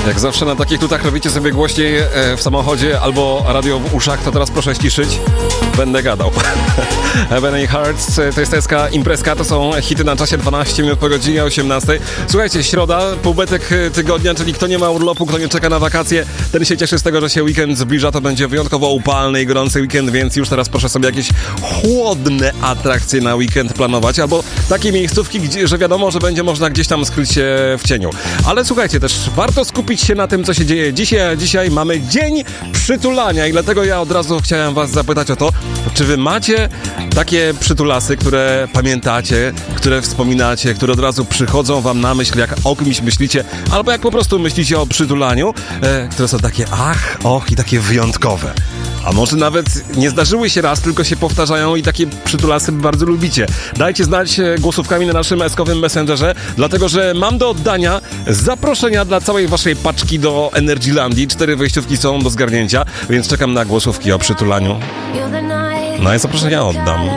Jak zawsze na takich tutach robicie sobie głośniej w samochodzie albo radio w uszach, to teraz proszę ściszyć. Będę gadał. Ebony Hearts, to jest SK Imprezka, to są hity na czasie 12 minut po godzinie 18. Słuchajcie, środa, półbetek tygodnia, czyli kto nie ma urlopu, kto nie czeka na wakacje, ten się cieszy z tego, że się weekend zbliża, to będzie wyjątkowo upalny i gorący weekend, więc już teraz proszę sobie jakieś chłodne atrakcje na weekend planować, albo takie miejscówki, że wiadomo, że będzie można gdzieś tam skryć się w cieniu. Ale słuchajcie, też warto skupić się na tym, co się dzieje dzisiaj mamy dzień przytulania i dlatego ja od razu chciałem was zapytać o to, czy wy macie takie przytulasy, które pamiętacie, które wspominacie, które od razu przychodzą wam na myśl, jak o kimś myślicie, albo jak po prostu myślicie o przytulaniu, które są takie ach, och i takie wyjątkowe. A może nawet nie zdarzyły się raz, tylko się powtarzają i takie przytulasy bardzo lubicie. Dajcie znać głosówkami na naszym eskowym messengerze, dlatego że mam do oddania zaproszenia dla całej waszej paczki do Energylandii. 4 wejściówki są do zgarnięcia, więc czekam na głosówki o przytulaniu. No i zaproszenia oddam.